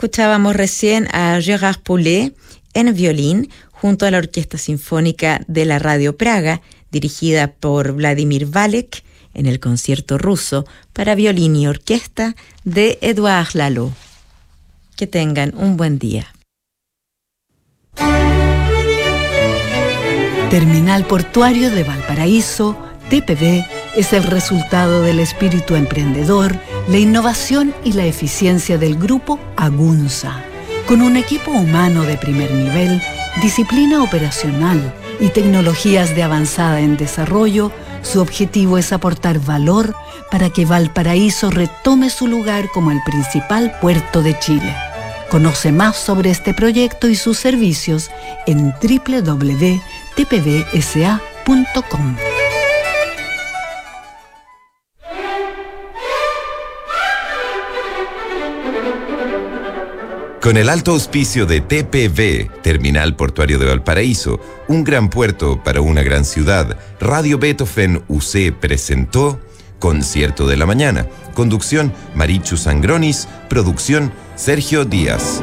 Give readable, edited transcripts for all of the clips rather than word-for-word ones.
escuchábamos recién a Gérard Poulet en violín junto a la Orquesta Sinfónica de la Radio Praga, dirigida por Vladimir Valek, en el concierto ruso para violín y orquesta de Édouard Lalo. Que tengan un buen día. Terminal Portuario de Valparaíso, TPV, es el resultado del espíritu emprendedor, la innovación y la eficiencia del grupo Agunza. Con un equipo humano de primer nivel, disciplina operacional y tecnologías de avanzada en desarrollo, su objetivo es aportar valor para que Valparaíso retome su lugar como el principal puerto de Chile. Conoce más sobre este proyecto y sus servicios en www.tpvsa.com. Con el alto auspicio de TPV, Terminal Portuario de Valparaíso, un gran puerto para una gran ciudad, Radio Beethoven UC presentó Concierto de la Mañana. Conducción, Marichu Sangronis. Producción, Sergio Díaz.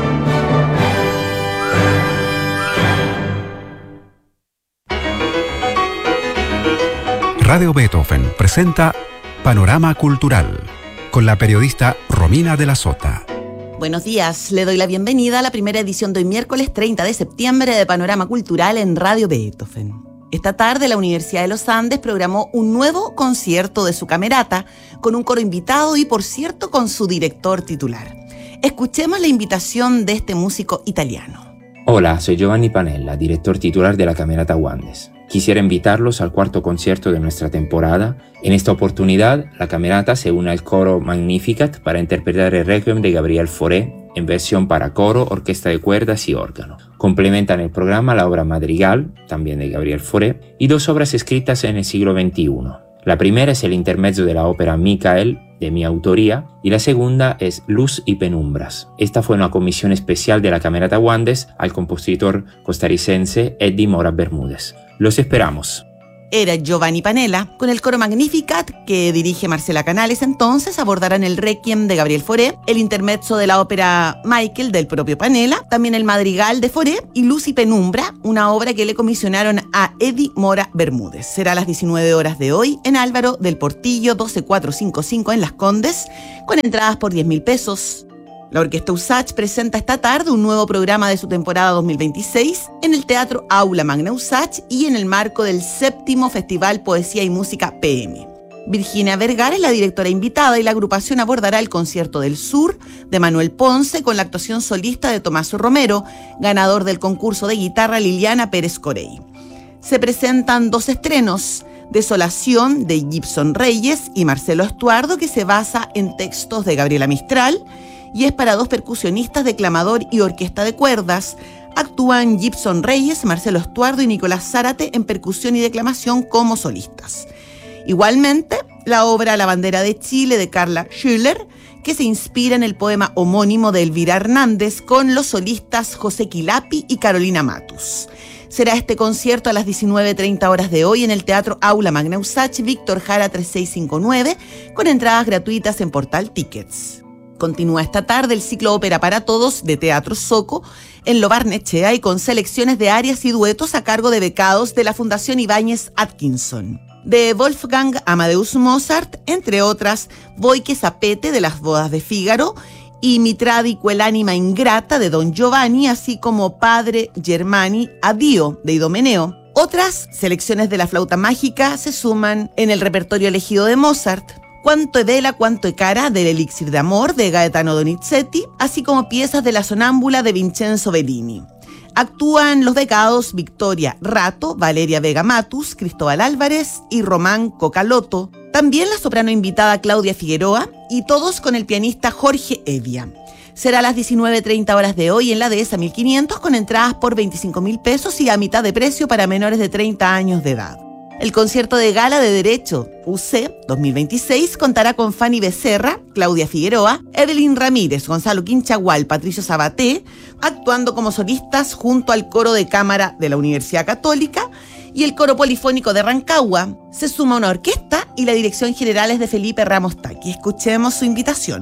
Radio Beethoven presenta Panorama Cultural, con la periodista Romina de la Sota. Buenos días, le doy la bienvenida a la primera edición de hoy miércoles 30 de septiembre de Panorama Cultural en Radio Beethoven. Esta tarde la Universidad de los Andes programó un nuevo concierto de su camerata con un coro invitado y, por cierto, con su director titular. Escuchemos la invitación de este músico italiano. Hola, soy Giovanni Panella, director titular de la Camerata Wandes. Quisiera invitarlos al cuarto concierto de nuestra temporada. En esta oportunidad, la Camerata se une al coro Magnificat para interpretar el Requiem de Gabriel Fauré en versión para coro, orquesta de cuerdas y órgano. Complementan el programa la obra Madrigal, también de Gabriel Fauré, y dos obras escritas en el siglo XXI. La primera es el intermezzo de la ópera Michael, de mi autoría, y la segunda es Luz y Penumbras. Esta fue una comisión especial de la Camerata Wandes al compositor costarricense Eddie Mora Bermúdez. Los esperamos. Era Giovanni Panella, con el coro Magnificat que dirige Marcela Canales. Entonces abordarán el Requiem de Gabriel Fauré, el intermezzo de la ópera Michael del propio Panella, también el Madrigal de Fauré y Luz y Penumbra, una obra que le comisionaron a Eddie Mora Bermúdez. Será a las 19 horas de hoy en Álvaro del Portillo 12455 en Las Condes, con entradas por 10.000 pesos. La Orquesta USACH presenta esta tarde un nuevo programa de su temporada 2026 en el Teatro Aula Magna USACH y en el marco del 7º Festival Poesía y Música PM. Virginia Vergara es la directora invitada y la agrupación abordará el Concierto del Sur de Manuel Ponce con la actuación solista de Tomás Romero, ganador del concurso de guitarra Liliana Pérez Corey. Se presentan dos estrenos: Desolación de Gibson Reyes y Marcelo Estuardo, que se basa en textos de Gabriela Mistral, y es para dos percusionistas, declamador y orquesta de cuerdas. Actúan Gibson Reyes, Marcelo Estuardo y Nicolás Zárate en percusión y declamación como solistas. Igualmente, la obra La bandera de Chile de Carla Schüller, que se inspira en el poema homónimo de Elvira Hernández, con los solistas José Quilapi y Carolina Matus. Será este concierto a las 19:30 horas de hoy en el Teatro Aula Magna USACH, Víctor Jara 3659, con entradas gratuitas en Portal Tickets. Continúa esta tarde el ciclo Ópera para Todos de Teatro Soco en Lo Barnechea y con selecciones de arias y duetos a cargo de becados de la Fundación Ibáñez Atkinson. De Wolfgang Amadeus Mozart, entre otras, Boyke Zapete de Las Bodas de Fígaro y Mitradico el ánima ingrata de Don Giovanni, así como Padre Germani Addio de Idomeneo. Otras selecciones de la flauta mágica se suman en el repertorio elegido de Mozart: Cuánto e vela, cuánto e cara del Elixir de Amor de Gaetano Donizetti, así como piezas de La Sonámbula de Vincenzo Bellini. Actúan los becados Victoria Rato, Valeria Vega Matus, Cristóbal Álvarez y Román Cocaloto. También la soprano invitada Claudia Figueroa y todos con el pianista Jorge Evia. Será a las 19:30 horas de hoy en la Dehesa 1500 con entradas por 25.000 pesos y a mitad de precio para menores de 30 años de edad. El concierto de gala de Derecho UC 2026 contará con Fanny Becerra, Claudia Figueroa, Evelyn Ramírez, Gonzalo Quinchagual, Patricio Sabaté, actuando como solistas junto al coro de cámara de la Universidad Católica y el coro polifónico de Rancagua. Se suma una orquesta y la dirección general es de Felipe Ramos Taqui. Escuchemos su invitación.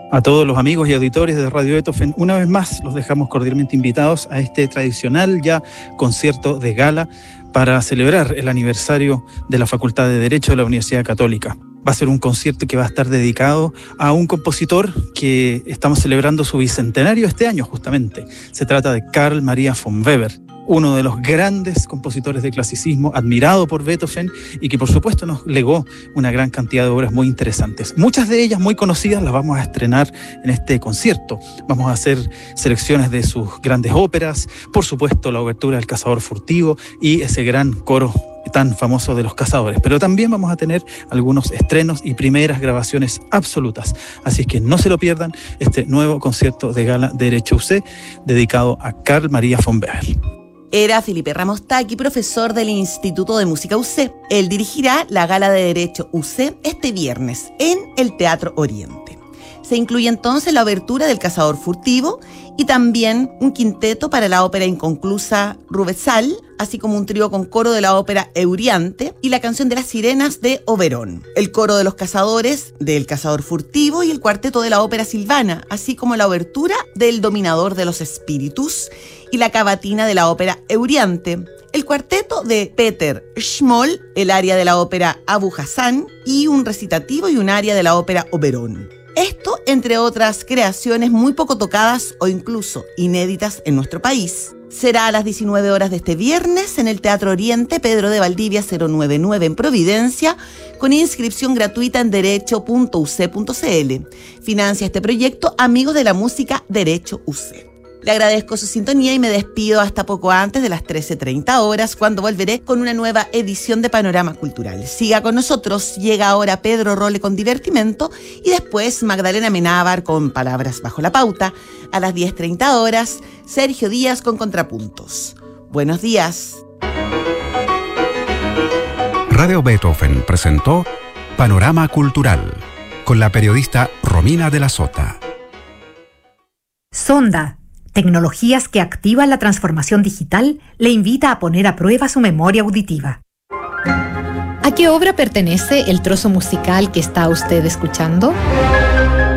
A todos los amigos y auditores de Radio Beethoven, una vez más los dejamos cordialmente invitados a este tradicional ya concierto de gala para celebrar el aniversario de la Facultad de Derecho de la Universidad Católica. Va a ser un concierto que va a estar dedicado a un compositor que estamos celebrando su bicentenario este año justamente. Se trata de Carl Maria von Weber, uno de los grandes compositores de clasicismo, admirado por Beethoven y que por supuesto nos legó una gran cantidad de obras muy interesantes. Muchas de ellas muy conocidas las vamos a estrenar en este concierto. Vamos a hacer selecciones de sus grandes óperas, por supuesto la obertura del Cazador Furtivo y ese gran coro tan famoso de los cazadores, pero también vamos a tener algunos estrenos y primeras grabaciones absolutas, así es que no se lo pierdan este nuevo concierto de gala de Derecho UC dedicado a Carl Maria von Weber. Era Felipe Ramos Taqui, profesor del Instituto de Música UC. Él dirigirá la Gala de Derecho UC este viernes en el Teatro Oriente. Se incluye entonces la obertura del Cazador Furtivo y también un quinteto para la ópera inconclusa Rubezahl, así como un trío con coro de la ópera Euryante y la canción de las sirenas de Oberón, el coro de los cazadores del Cazador Furtivo y el cuarteto de la ópera Silvana, así como la obertura del Dominador de los Espíritus y la cavatina de la ópera Euryante, el cuarteto de Peter Schmoll, el aria de la ópera Abu Hassan y un recitativo y un aria de la ópera Oberón. Esto, entre otras creaciones muy poco tocadas o incluso inéditas en nuestro país. Será a las 19 horas de este viernes en el Teatro Oriente, Pedro de Valdivia 099 en Providencia, con inscripción gratuita en derecho.uc.cl. Financia este proyecto Amigos de la Música Derecho UC. Le agradezco su sintonía y me despido hasta poco antes de las 13:30 horas, cuando volveré con una nueva edición de Panorama Cultural. Siga con nosotros, llega ahora Pedro Role con Divertimento y después Magdalena Menábar con Palabras Bajo la Pauta. A las 10:30 horas, Sergio Díaz con Contrapuntos. Buenos días. Radio Beethoven presentó Panorama Cultural con la periodista Romina de la Sota. Sonda, tecnologías que activan la transformación digital, le invita a poner a prueba su memoria auditiva. ¿A qué obra pertenece el trozo musical que está usted escuchando?